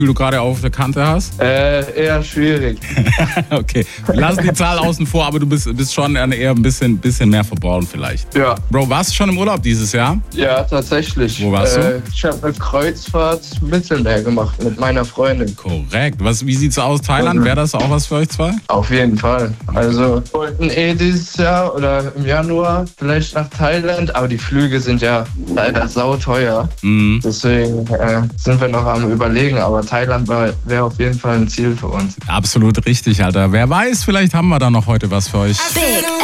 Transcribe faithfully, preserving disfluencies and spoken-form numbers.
wie du gerade auf der Kante hast? Äh, eher schwierig. Okay, wir lassen die Zahl außen vor, aber du bist, bist schon eher ein bisschen, bisschen mehr verbraucht vielleicht. Ja. Bro, warst du schon im Urlaub dieses Jahr? Ja, tatsächlich. Wo warst du? Äh, ich habe eine Kreuzfahrt Mittelmeer gemacht mit meiner Freundin. Korrekt. Was, wie sieht's aus, Thailand? Wäre das auch was für euch zwei? Auf jeden Fall. Also wir wollten eh dieses Jahr oder im Januar vielleicht nach Thailand, aber die Flüge sind ja leider sauteuer. Mhm. Deswegen äh, sind wir noch am Überlegen, aber Thailand wäre auf jeden Fall ein Ziel für uns. Absolut richtig, Alter. Wer weiß, vielleicht haben wir da noch heute was für euch. Big